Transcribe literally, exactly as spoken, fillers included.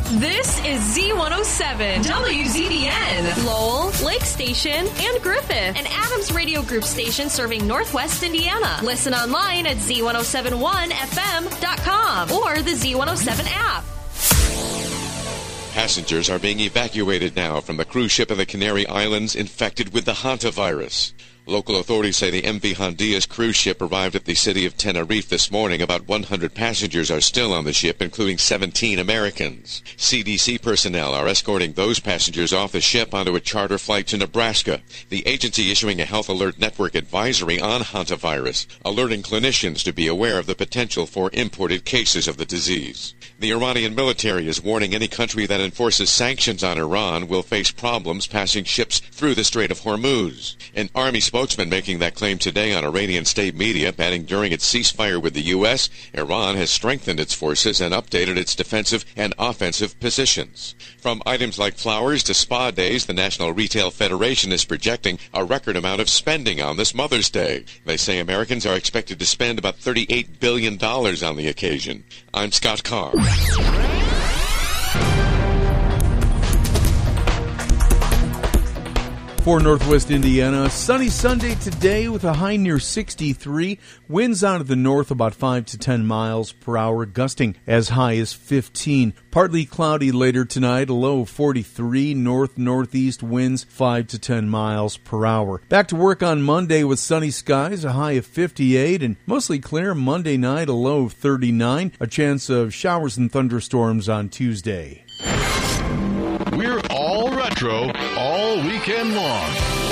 This is Z one oh seven, W Z B N, Lowell, Lake Station, and Griffith, an Adams Radio Group station serving Northwest Indiana. Listen online at Z one oh seven one F M dot com or the Z one oh seven app. Passengers are being evacuated now from the cruise ship in the Canary Islands infected with the hantavirus. Local authorities say the M V Hondias cruise ship arrived at the city of Tenerife this morning. About one hundred passengers are still on the ship, including seventeen Americans. C D C personnel are escorting those passengers off the ship onto a charter flight to Nebraska. The agency issuing a Health Alert Network advisory on hantavirus, alerting clinicians to be aware of the potential for imported cases of the disease. The Iranian military is warning any country that enforces sanctions on Iran will face problems passing ships through the Strait of Hormuz. An army spokesman making that claim today on Iranian state media, adding during its ceasefire with the U S, Iran has strengthened its forces and updated its defensive and offensive positions. From items like flowers to spa days, the National Retail Federation is projecting a record amount of spending on this Mother's Day. They say Americans are expected to spend about thirty-eight billion dollars on the occasion. I'm Scott Carr. For Northwest Indiana, sunny Sunday today with a high near sixty-three. Winds out of the north about five to ten miles per hour, gusting as high as fifteen. Partly cloudy later tonight, a low of forty-three. North-northeast winds five to ten miles per hour. Back to work on Monday with sunny skies, a high of fifty-eight, and mostly clear Monday night, a low of thirty-nine. A chance of showers and thunderstorms on Tuesday. We're all retro all weekend long.